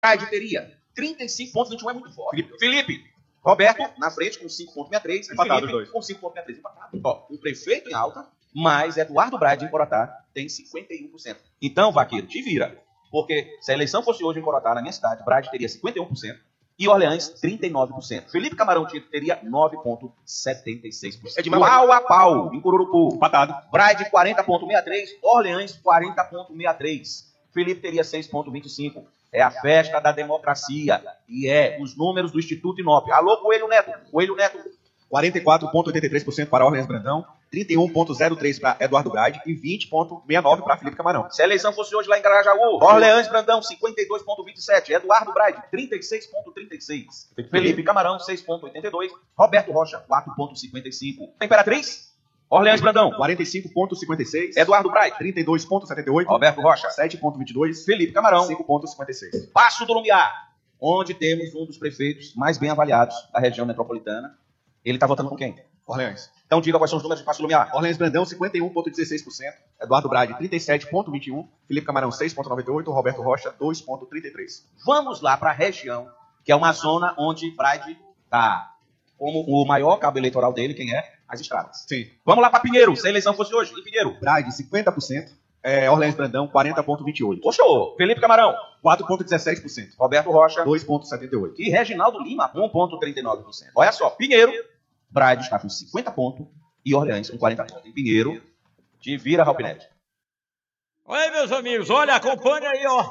Bride teria 35,21, é muito forte. Felipe, Roberto na frente com 5,63. Empatado os dois. Com 5,63, empatado. Ó, o prefeito em alta, mas Eduardo Bride em Corotá tem 51%. Então, Vaqueiro, te vira. Porque se a eleição fosse hoje em Corotá, na minha cidade, Bride teria 51% e Orleans 39%. Felipe Camarão Tito teria 9,76%. É demais. Pau a pau em Cururupu. Empatado. Bride 40,63%, Orleans 40,63%. Felipe teria 6,25%. É a festa da democracia. E os números do Instituto Inop. Alô, Coelho Neto. Coelho Neto. 44,83% para Orleans Brandão, 31,03% para Eduardo Bride e 20,69% para Felipe Camarão. Se a eleição fosse hoje lá em Grajaú, Orleans Brandão, 52,27%. Eduardo Bride, 36,36%. Felipe Camarão, 6,82%. Roberto Rocha, 4,55%. Imperatriz, Orleans Brandão, 45,56%. Eduardo Bride, 32,78%. Roberto Rocha, 7,22%. Felipe Camarão, 5,56%. Passo do Lumiar, onde temos um dos prefeitos mais bem avaliados da região metropolitana. Ele está votando com quem? Orleans. Então diga quais são os números de Passo do Lumiar. Orleans Brandão, 51,16%. Eduardo Bride, 37,21%. Felipe Camarão, 6,98%. Roberto Rocha, 2,33%. Vamos lá para a região, que é uma zona onde Bride está. Como o maior cabo eleitoral dele, quem é? As estradas. Sim. Vamos lá para Pinheiro, se a eleição fosse hoje. Em Pinheiro. Bride, 50%. Orleans Brandão, 40,28%. Oxô, Felipe Camarão, 4,17%. Roberto Rocha 2,78%. e Reginaldo Lima, 1,39%. Olha só, Pinheiro, Bride está com 50 pontos e Orleans com 40 pontos. Em Pinheiro, te vira, Ralpinete. Oi, meus amigos, olha, acompanha aí, ó.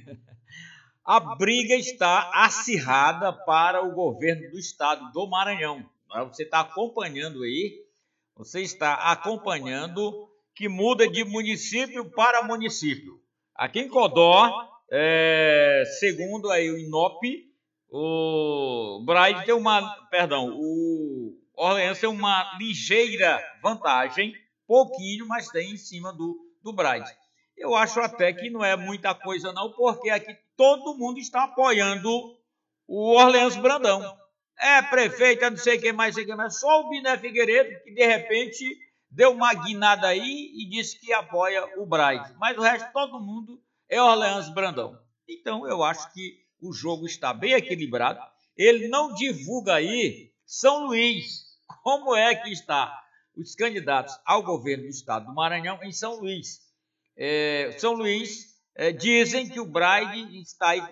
A briga está acirrada para o governo do estado do Maranhão. Você está acompanhando aí, você está acompanhando que muda de município para município. Aqui em Codó, segundo aí o Inop, o Bride tem o Orleans tem uma ligeira vantagem, pouquinho, mas tem em cima do Bride. Eu acho até que não é muita coisa não, porque aqui todo mundo está apoiando o Orleans Brandão. Prefeito, não sei quem mais, só o Biné Figueiredo, que de repente deu uma guinada aí e disse que apoia o Bride. Mas o resto, todo mundo é Orleans Brandão. Então, eu acho que o jogo está bem equilibrado. Ele não divulga aí São Luís, como é que está os candidatos ao governo do estado do Maranhão em São Luís. São Luís dizem que o Bride está aí com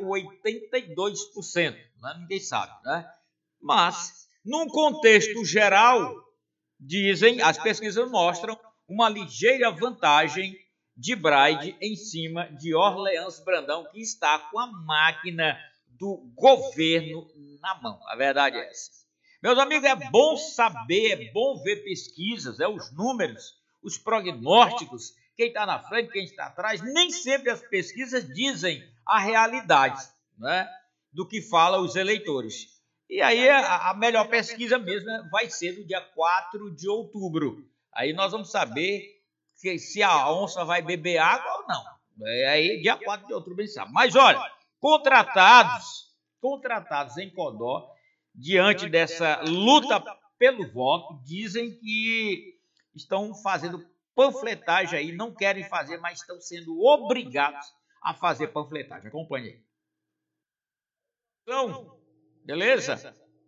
82%. Né? Ninguém sabe, né? Mas, num contexto geral, dizem, as pesquisas mostram uma ligeira vantagem de Bride em cima de Orleans Brandão, que está com a máquina do governo na mão. A verdade é essa. Meus amigos, é bom saber, é bom ver pesquisas, os números, os prognósticos, quem está na frente, quem está atrás. Nem sempre as pesquisas dizem a realidade, né, do que falam os eleitores. E aí a melhor pesquisa mesmo vai ser no dia 4 de outubro. Aí nós vamos saber se a onça vai beber água ou não. Aí dia 4 de outubro a gente sabe. Mas olha, contratados em Codó, diante dessa luta pelo voto, dizem que estão fazendo panfletagem aí, não querem fazer, mas estão sendo obrigados a fazer panfletagem. Acompanhe aí. Então, beleza?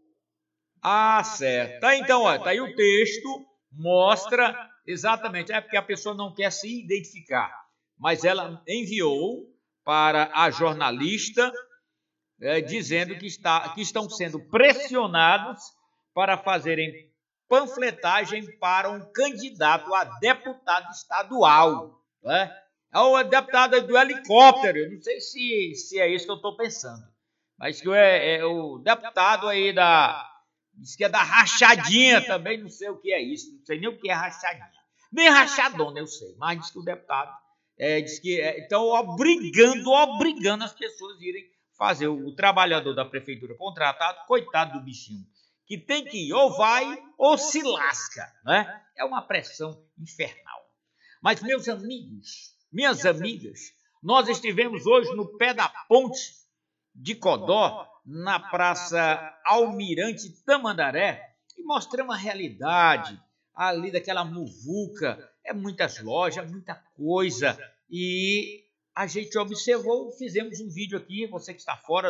Certo. Então, olha, tá aí o texto, mostra exatamente, porque a pessoa não quer se identificar, mas ela enviou para a jornalista dizendo que estão sendo pressionados para fazerem panfletagem para um candidato a deputado estadual. Né? É o deputado do helicóptero, eu não sei se é isso que eu estou pensando, mas que é o deputado aí diz que é da rachadinha também, não sei o que é isso, não sei nem o que é rachadinha. Nem rachadona eu sei, mas diz que o deputado diz que estão obrigando as pessoas a irem fazer o trabalhador da prefeitura contratado, coitado do bichinho, que tem que ir, ou vai ou se lasca, né? É uma pressão infernal. Mas, meus amigos, minhas amigas, nós estivemos hoje no pé da ponte de Codó, na Praça Almirante Tamandaré, e mostramos a realidade ali daquela muvuca, muitas lojas, muita coisa, e a gente observou, fizemos um vídeo aqui, você que está fora